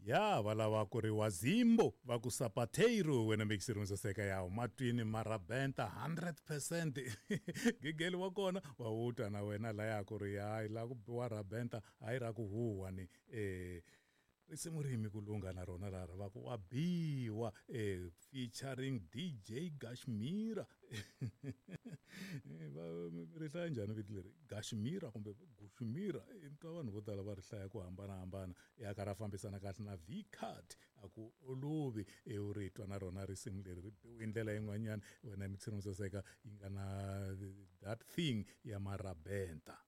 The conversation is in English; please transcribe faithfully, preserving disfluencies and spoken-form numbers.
ya va lava ku ri Wazimbo va ku Sapateiro wena mixirimo saseka yawo matwini marabenta one hundred percent gigeli wa kona wa uta na wena la ya ku ri hayi la ku biwa rabenta hayi ra ku huwa ni eh risimu rimi kulunga na rona ra va ku wa biwa eh featuring D J Gashmira va ri hlaya njhani vito leri Gashmira kumbe Gushmira into vanhu vo tala va ri hlaya ku hambanahambana ya ka ra fambisana kahle na V-Cut a ku olovi e u ri twa na rona risimu leri ri biwe ndlela yin'wanyana wena mixirimo saseka yi nga na that thing ya marabenta